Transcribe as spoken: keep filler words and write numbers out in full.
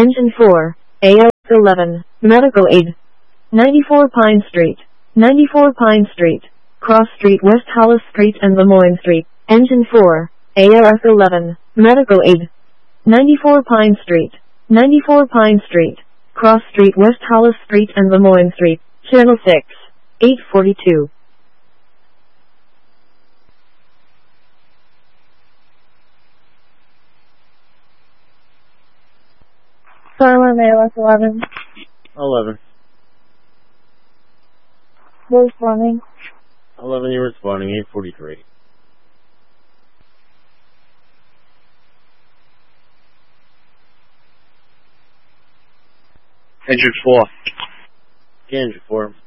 Engine four, A L eleven, Medical Aid. ninety-four Pine Street. ninety-four Pine Street. Cross Street, West Hollis Street and Lemoyne Street. Engine four, A L S eleven, Medical Aid. ninety-four Pine Street. ninety-four Pine Street. Cross Street, West Hollis Street and Lemoyne Street. Channel six, eight forty-two. Starline A L S eleven. eleven. You're responding. eleven, you're responding, eight forty-three. Engine four. Engine four.